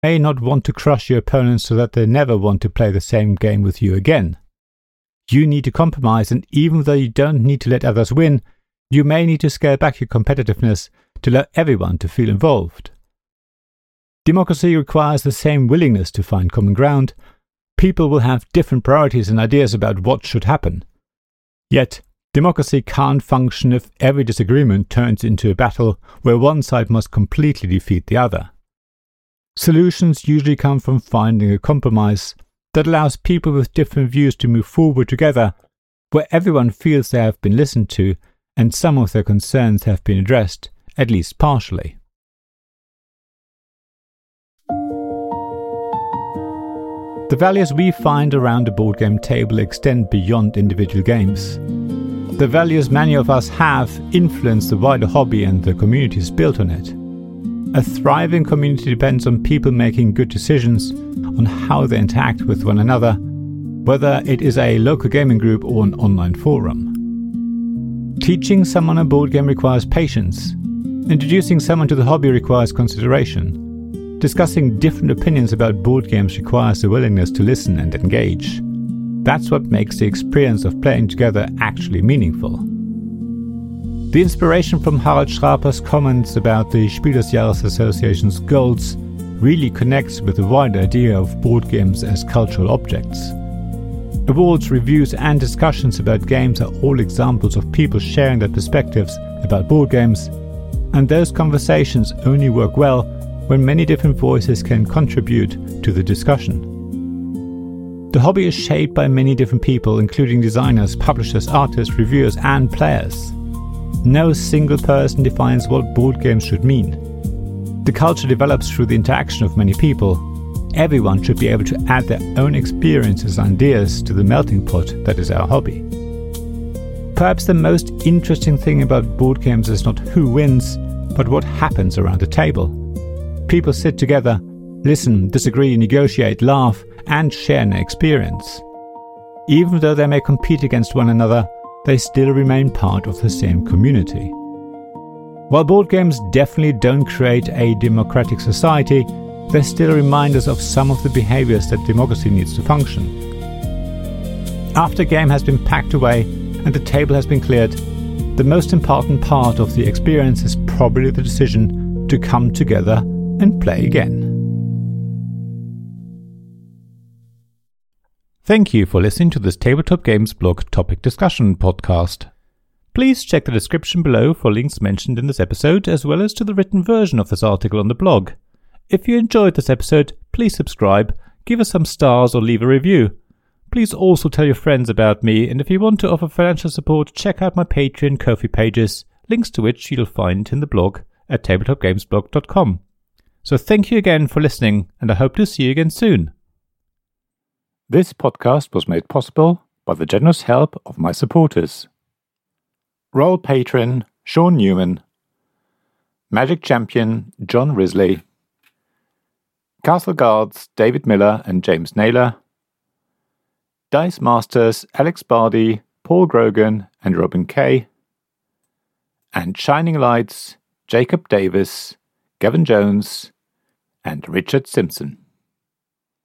may not want to crush your opponents so that they never want to play the same game with you again. You need to compromise, and even though you don't need to let others win, you may need to scale back your competitiveness to allow everyone to feel involved. Democracy requires the same willingness to find common ground. People will have different priorities and ideas about what should happen. Yet, democracy can't function if every disagreement turns into a battle where one side must completely defeat the other. Solutions usually come from finding a compromise that allows people with different views to move forward together, where everyone feels they have been listened to and some of their concerns have been addressed, at least partially. The values we find around the board game table extend beyond individual games. The values many of us have influence the wider hobby and the communities built on it. A thriving community depends on people making good decisions on how they interact with one another, whether it is a local gaming group or an online forum. Teaching someone a board game requires patience. Introducing someone to the hobby requires consideration. Discussing different opinions about board games requires the willingness to listen and engage. That's what makes the experience of playing together actually meaningful. The inspiration from Harald Schraper's comments about the Spiel des Jahres Association's goals really connects with the wider idea of board games as cultural objects. Awards, reviews and discussions about games are all examples of people sharing their perspectives about board games, and those conversations only work well when many different voices can contribute to the discussion. The hobby is shaped by many different people, including designers, publishers, artists, reviewers and players. No single person defines what board games should mean. The culture develops through the interaction of many people. Everyone should be able to add their own experiences and ideas to the melting pot that is our hobby. Perhaps the most interesting thing about board games is not who wins, but what happens around the table. People sit together, listen, disagree, negotiate, laugh, and share an experience. Even though they may compete against one another, they still remain part of the same community. While board games definitely don't create a democratic society, they still remind us of some of the behaviors that democracy needs to function. After a game has been packed away and the table has been cleared, the most important part of the experience is probably the decision to come together and play again. Thank you for listening to this Tabletop Games blog topic discussion podcast. Please check the description below for links mentioned in this episode, as well as to the written version of this article on the blog. If you enjoyed this episode, please subscribe, give us some stars or leave a review. Please also tell your friends about me, and if you want to offer financial support, check out my Patreon and Ko-fi pages, links to which you'll find in the blog at tabletopgamesblog.com. So thank you again for listening, and I hope to see you again soon. This podcast was made possible by the generous help of my supporters. Royal Patron Sean Newman, Magic Champion John Risley, Castle Guards David Miller and James Naylor, Dice Masters Alex Bardi, Paul Grogan and Robin Kay, and Shining Lights Jacob Davis, Gavin Jones and Richard Simpson.